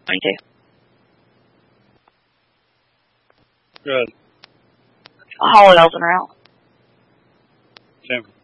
22. Good. Hollow elves are out. Same for